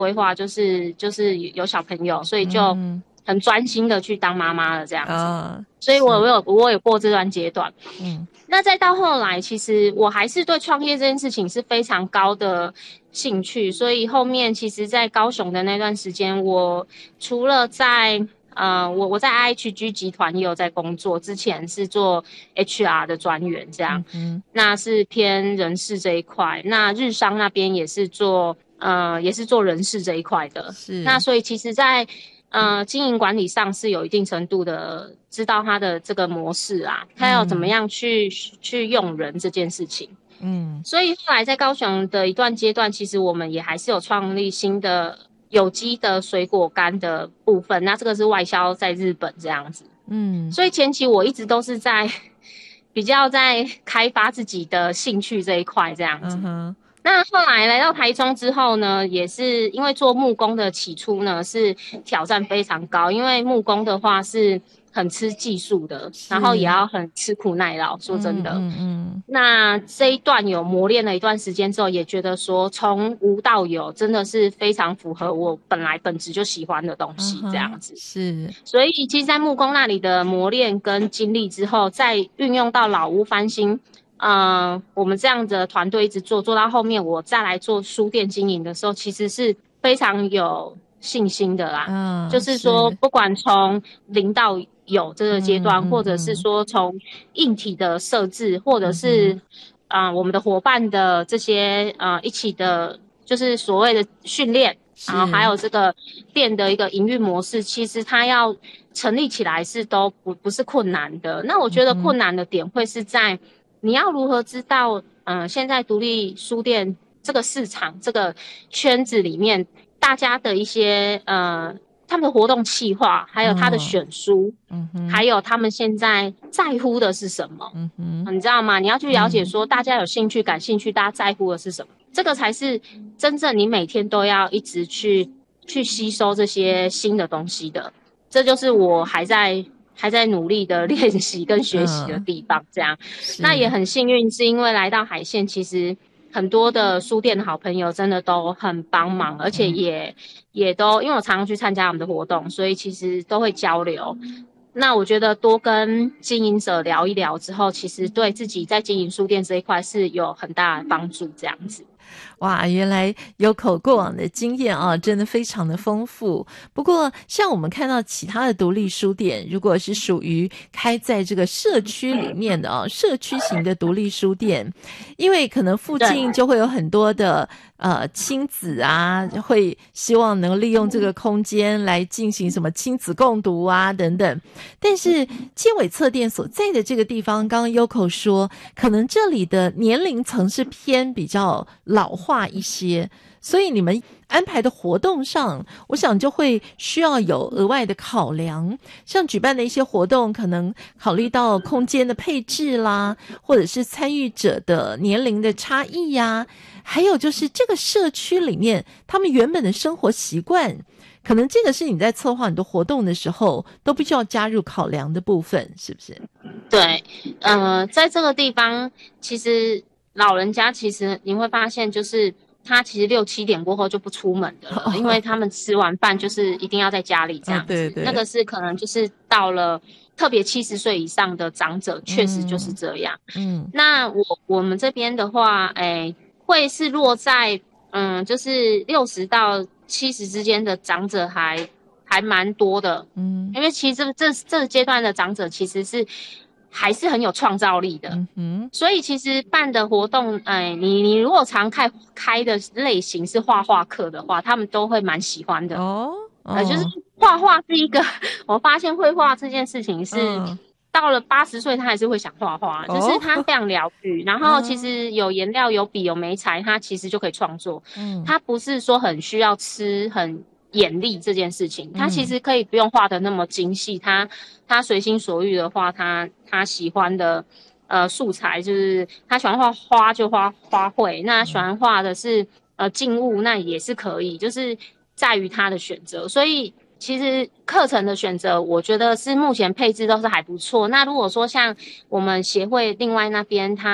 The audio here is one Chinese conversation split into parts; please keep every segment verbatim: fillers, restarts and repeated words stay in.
规划就是就是有小朋友，所以就很专心的去当妈妈了这样子。嗯、所以我我有我有过这段阶段。嗯，那再到后来，其实我还是对创业这件事情是非常高的兴趣，所以后面其实在高雄的那段时间，我除了在呃，我我在 I H G 集团也有在工作，之前是做 H R 的专员这样，嗯、那是偏人事这一块。那日商那边也是做呃，也是做人事这一块的。是，那所以其实在呃经营管理上是有一定程度的知道他的这个模式啊，他要怎么样去、嗯、去用人这件事情。嗯，所以后来在高雄的一段阶段，其实我们也还是有创立新的有机的水果干的部分，那这个是外销在日本这样子。嗯，所以前期我一直都是在比较在开发自己的兴趣这一块这样子。嗯，那后来来到台中之后呢，也是因为做木工的起初呢是挑战非常高，因为木工的话是很吃技术的，然后也要很吃苦耐劳，说真的。嗯 嗯, 嗯那这一段有磨练了一段时间之后，也觉得说从无到有真的是非常符合我本来本质就喜欢的东西这样子。Uh-huh, 是，所以其实在木工那里的磨练跟经历之后，再运用到老屋翻新，呃，我们这样的团队一直做做到后面，我再来做书店经营的时候，其实是非常有信心的啦。嗯，就是说不管从零到有这个阶段，嗯嗯嗯，或者是说从硬体的设置，或者是啊、嗯呃、我们的伙伴的这些呃一起的，就是所谓的训练，然后还有这个店的一个营运模式，其实它要成立起来是都不不是困难的。那我觉得困难的点会是在你要如何知道，嗯、呃，现在独立书店这个市场这个圈子里面，大家的一些呃。他们的活动企划，还有他的选书，嗯哼，还有他们现在在乎的是什么，嗯哼，你知道吗？你要去了解说大家有兴趣、感兴趣，大家在乎的是什么，这个才是真正你每天都要一直去去吸收这些新的东西的。这就是我还在还在努力的练习跟学习的地方。这样，嗯、那也很幸运，是因为来到海线，其实很多的书店的好朋友真的都很帮忙，而且也。嗯也都因为我常常去参加我们的活动，所以其实都会交流。那我觉得多跟经营者聊一聊之后，其实对自己在经营书店这一块是有很大的帮助这样子。 哇，原来Yoko过往的经验啊，真的非常的丰富。不过像我们看到其他的独立书店，如果是属于开在这个社区里面的啊，社区型的独立书店，因为可能附近就会有很多的呃亲子啊，会希望能利用这个空间来进行什么亲子共读啊等等。但是街尾侧店所在的这个地方，刚刚 Yoko 说，可能这里的年龄层是偏比较老化一些，所以你们安排的活动上，我想就会需要有额外的考量，像举办的一些活动，可能考虑到空间的配置啦，或者是参与者的年龄的差异呀，还有就是这个社区里面他们原本的生活习惯，可能这个是你在策划你的活动的时候都必须要加入考量的部分，是不是？ 对，呃，在这个地方，其实老人家其实你会发现，就是他其实六七点过后就不出门的了， oh. 因为他们吃完饭就是一定要在家里这样子。Oh, 对对，那个是可能就是到了特别七十岁以上的长者，确实就是这样。嗯，那我我们这边的话，哎，会是落在嗯，就是六十到七十之间的长者还还蛮多的。嗯，因为其实这这这个阶段的长者其实是。还是很有创造力的，嗯哼，所以其实办的活动，哎，你你如果常开开的类型是画画课的话，他们都会蛮喜欢的。哦，哦呃，就是画画是一个，我发现绘画这件事情是、嗯、到了八十岁他还是会想画画，哦、就是他非常疗愈。然后其实有颜料、有笔、有媒材，他其实就可以创作。嗯，他不是说很需要吃很。眼力这件事情，他其实可以不用画的那么精细，他他随心所欲的画他他喜欢的呃素材，就是他喜欢画花就画花卉，那喜欢画的是呃静物，那也是可以，就是在于他的选择。所以其实课程的选择，我觉得是目前配置都是还不错。那如果说像我们协会另外那边，他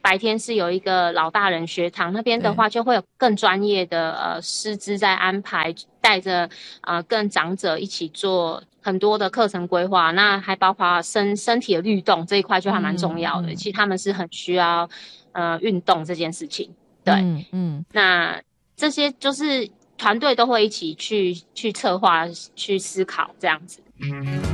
白天是有一个老大人学堂，那边的话就会有更专业的呃师资在安排，带着呃跟长者一起做很多的课程规划，那还包括身身体的律动这一块就还蛮重要的。嗯嗯、其实他们是很需要呃运动这件事情，对，嗯嗯，那这些就是团队都会一起去去策划、去思考这样子。